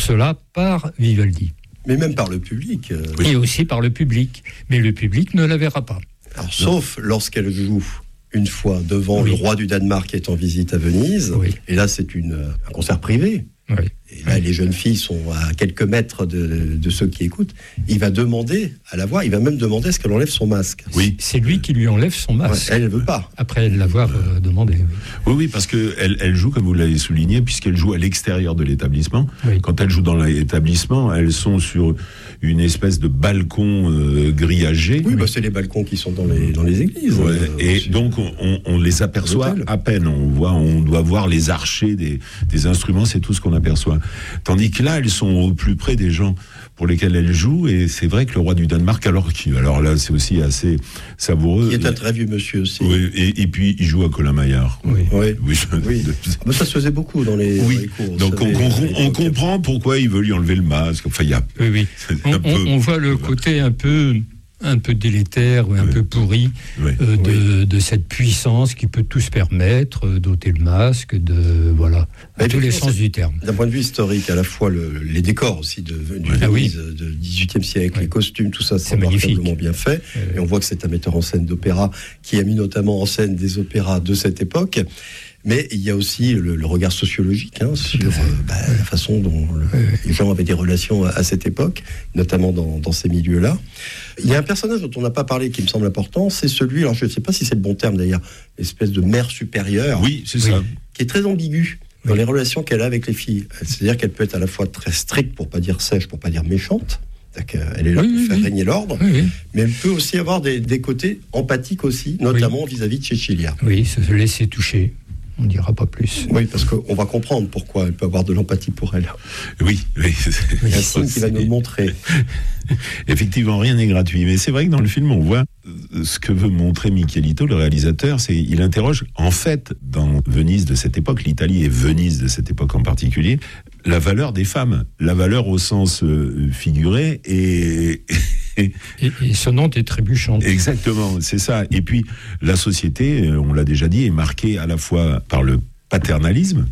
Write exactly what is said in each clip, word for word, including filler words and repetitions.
cela par Vivaldi. Mais même par le public. Euh... Et aussi par le public. Mais le public ne la verra pas. Alors, sauf lorsqu'elle joue une fois devant oui. le roi du Danemark qui est en visite à Venise. Oui. Et là, c'est une, un concert privé. Oui. Et là, oui. les jeunes filles sont à quelques mètres de, de ceux qui écoutent. Il va demander à la voir, il va même demander à ce qu'elle enlève son masque. Oui. C'est lui qui lui enlève son masque. Ouais, elle ne veut pas. Après l'avoir euh, demandé. Oui, oui, oui parce qu'elle elle joue, comme vous l'avez souligné, puisqu'elle joue à l'extérieur de l'établissement. Oui. Quand elle joue dans l'établissement, elles sont sur une espèce de balcon euh, grillagé. Oui, bah, c'est les balcons qui sont dans les, dans les églises. Ouais, euh, et donc, on, on, on les aperçoit à peine. On, voit, on doit voir les archers des, des instruments, c'est tout ce qu'on aperçoit. Tandis que là, elles sont au plus près des gens pour lesquels elles jouent, et c'est vrai que le roi du Danemark, alors, qui, alors là, c'est aussi assez savoureux. Il est un très vieux monsieur aussi. Oui, et, et puis, il joue à Colin Maillard. Oui. Oui. oui. oui. Mais ça se faisait beaucoup dans les, oui. dans les cours. Donc, on, on, on comprend pourquoi il veut lui enlever le masque. Enfin, il y a... Oui, oui. On, peu, on voit le côté un peu... un peu délétère ou un oui. peu pourri oui. Euh, de, oui. de cette puissance qui peut tout se permettre, euh, d'ôter le masque, de voilà, à tous les sens du terme. D'un point de vue historique, à la fois le, les décors aussi de, du ah Venise oui. de dix-huitième siècle, oui. les costumes, tout ça, c'est, c'est remarquablement bien fait. Euh... Et on voit que c'est un metteur en scène d'opéra qui a mis notamment en scène des opéras de cette époque. Mais il y a aussi le, le regard sociologique hein, sur euh, bah, la façon dont le, oui. les gens avaient des relations à, à cette époque, notamment dans, dans ces milieux-là. Il y a un personnage dont on n'a pas parlé qui me semble important, c'est celui, alors je ne sais pas si c'est le bon terme d'ailleurs, l'espèce de mère supérieure. Oui, c'est oui. ça. Qui est très ambiguë dans oui. les relations qu'elle a avec les filles. C'est-à-dire qu'elle peut être à la fois très stricte, pour pas dire sèche, pour pas dire méchante. Elle est là oui, pour oui, faire oui. régner l'ordre, oui, oui. mais elle peut aussi avoir des, des côtés empathiques aussi, notamment oui. vis-à-vis de Cecilia. Oui, se laisser toucher. On ne dira pas plus. Oui, parce qu'on va comprendre pourquoi elle peut avoir de l'empathie pour elle. Oui, oui. Il y a un signe qui va nous le montrer. Effectivement, rien n'est gratuit. Mais c'est vrai que dans le film, on voit ce que veut montrer Michelito, le réalisateur. C'est il interroge, en fait, dans Venise de cette époque, l'Italie et Venise de cette époque en particulier, la valeur des femmes. La valeur au sens euh, figuré et... Et, et sonnante et trébuchante. Exactement, c'est ça. Et puis, la société, on l'a déjà dit, est marquée à la fois par le paternalisme.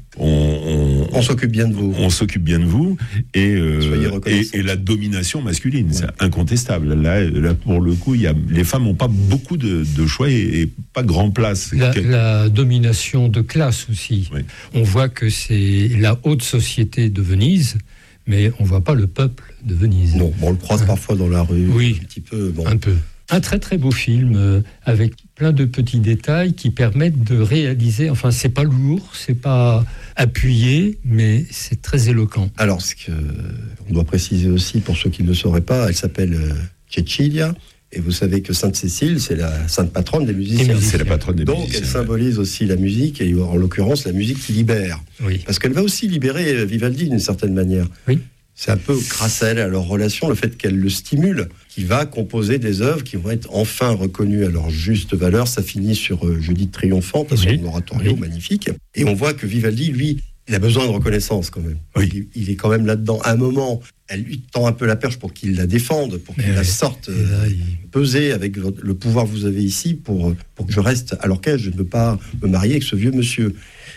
On, on, on s'occupe bien de vous. On s'occupe bien de vous. Et, euh, et, et la domination masculine, ouais. c'est incontestable. Là, là, pour le coup, il y a, les femmes n'ont pas beaucoup de, de choix et, et pas grand place. La, la domination de classe aussi. Oui. On voit que c'est la haute société de Venise, mais on ne voit pas le peuple de Venise. Non, bon, on le croise hein. parfois dans la rue. Oui, un petit peu. Bon. Un peu. Un très très beau film euh, avec plein de petits détails qui permettent de réaliser. Enfin, c'est pas lourd, c'est pas appuyé, mais c'est très éloquent. Alors, ce que on doit préciser aussi pour ceux qui ne le sauraient pas, elle s'appelle euh, Cecilia. Et vous savez que Sainte Cécile, c'est la sainte patronne des musiciens. musiciens. C'est la patronne des Donc, musiciens. Donc, elle symbolise aussi la musique, et en l'occurrence, la musique qui libère. Oui. Parce qu'elle va aussi libérer Vivaldi d'une certaine manière. Oui. C'est un peu grâce à elle, à leur relation, le fait qu'elle le stimule, qui va composer des œuvres qui vont être enfin reconnues à leur juste valeur. Ça finit sur euh, Judith triomphante, oui. son oratorio oui. magnifique. Et on voit que Vivaldi, lui, il a besoin de reconnaissance quand même. Oui. Il, il est quand même là-dedans. À un moment, elle lui tend un peu la perche pour qu'il la défende, pour qu'il Mais la sorte euh, là, il... peser avec le pouvoir que vous avez ici pour, pour que je reste à l'orchestre. Je ne veux pas me marier avec ce vieux monsieur.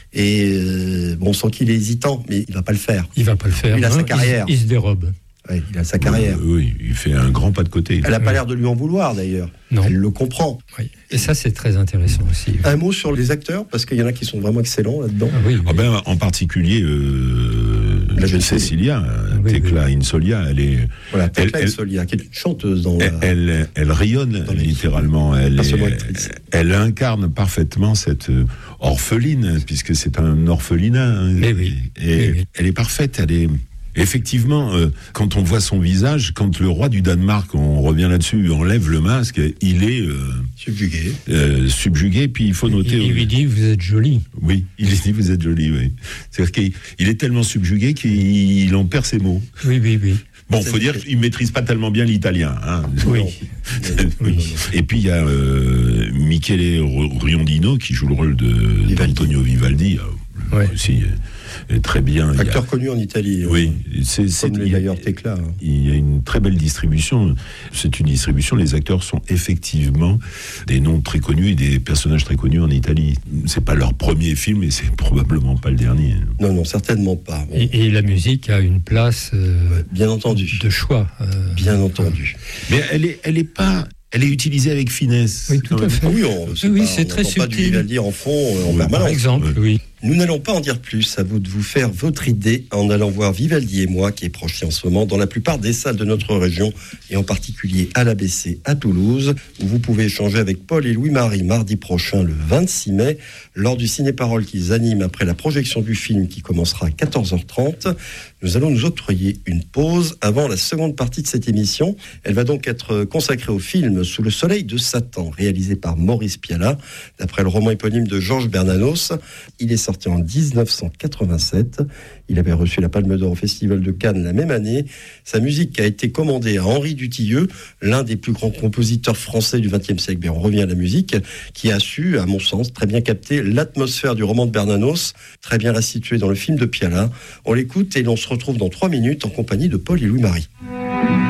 Et euh, bon, on sent qu'il est hésitant, mais il ne va pas le faire. Il ne va pas le faire. Il a non, sa carrière. Il, il se dérobe. Ouais, il a sa carrière. Oui, il fait un grand pas de côté. Elle n'a pas oui. l'air de lui en vouloir, d'ailleurs. Non. Elle le comprend. Oui. Et ça, c'est très intéressant aussi. Un mot sur les acteurs, parce qu'il y en a qui sont vraiment excellents là-dedans. Ah, oui, oui. Ah ben, en particulier, euh, la jeune Cecilia, oui, Tecla oui. Insolia, elle est... Voilà, Tecla Insolia, qui est une chanteuse dans elle, la... Elle, elle rayonne, littéralement. Elle, est, elle incarne parfaitement cette orpheline, puisque c'est un orphelinat. Mais oui. Et mais oui. elle est parfaite, elle est... Effectivement, euh, quand on voit son visage, quand le roi du Danemark, on revient là-dessus, enlève le masque, il est euh, subjugué. Euh, subjugué. Puis il faut noter. Il, il lui dit vous êtes jolie. Oui, il lui dit vous êtes jolie. Oui. C'est-à-dire qu'il il est tellement subjugué qu'il en perd ses mots. Oui, oui, oui. Bon, faut dire qu'il maîtrise pas tellement bien l'italien. Hein. Oui. oui. Et puis il y a euh, Michele Riondino qui joue le rôle de d'Antonio Vivaldi. Ouais. Aussi. est très bien. Acteur a... connu en Italie. Oui, c'est, c'est comme les d'ailleurs Tecla. Hein. Il y a une très belle distribution. C'est une distribution. Les acteurs sont effectivement des noms très connus et des personnages très connus en Italie. C'est pas leur premier film et c'est probablement pas le dernier. Non, non, certainement pas. Bon. Et, et la musique a une place, euh, bien entendu, de choix. Euh... Bien entendu. Mais elle est, elle est pas. Elle est utilisée avec finesse. Oui, tout à fait. Ah oui, on, c'est, oui, pas, c'est on très subtil. Pas du Vivaldi en fond, euh, en oui, permanence. Par exemple, oui. oui. Nous n'allons pas en dire plus, à vous de vous faire votre idée en allant voir Vivaldi et moi, qui est projeté en ce moment dans la plupart des salles de notre région, et en particulier à l'A B C à Toulouse, où vous pouvez échanger avec Paul et Louis-Marie mardi prochain, le vingt-six mai, lors du ciné-parole qu'ils animent après la projection du film qui commencera à quatorze heures trente. Nous allons nous octroyer une pause avant la seconde partie de cette émission. Elle va donc être consacrée au film Sous le soleil de Satan, réalisé par Maurice Pialat, d'après le roman éponyme de Georges Bernanos. Il est sorti en dix-neuf cent quatre-vingt-sept. Il avait reçu la Palme d'Or au Festival de Cannes la même année. Sa musique a été commandée à Henri Dutilleux, l'un des plus grands compositeurs français du vingtième siècle. Mais on revient à la musique, qui a su, à mon sens, très bien capter l'atmosphère du roman de Bernanos, très bien restituée dans le film de Pialat. On l'écoute et l'on se retrouve dans trois minutes en compagnie de Paul et Louis-Marie.